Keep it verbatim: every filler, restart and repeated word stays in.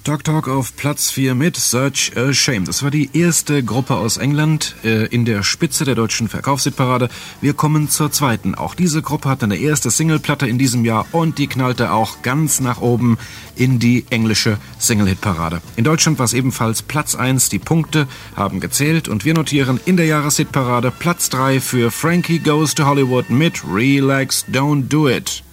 Talk Talk auf Platz vier mit Such a Shame. Das war die erste Gruppe aus England äh, in der Spitze der deutschen Verkaufshitparade. Wir kommen zur zweiten. Auch diese Gruppe hatte eine erste Singleplatte in diesem Jahr und die knallte auch ganz nach oben in die englische Single-Hitparade. In Deutschland war es ebenfalls Platz eins. Die Punkte haben gezählt und wir notieren in der Jahreshitparade Platz drei für Frankie Goes to Hollywood mit Relax, Don't Do It.